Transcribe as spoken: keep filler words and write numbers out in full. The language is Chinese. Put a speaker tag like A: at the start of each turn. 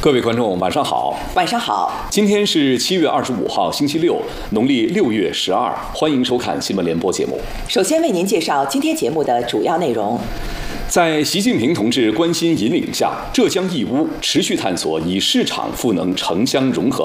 A: 各位观众，晚上好。
B: 晚上好。
A: 今天是七月二十五号，星期六，农历六月十二。欢迎收看新闻联播节目。
B: 首先为您介绍今天节目的主要内容。
A: 在习近平同志关心引领下，浙江义乌持续探索以市场赋能城乡融合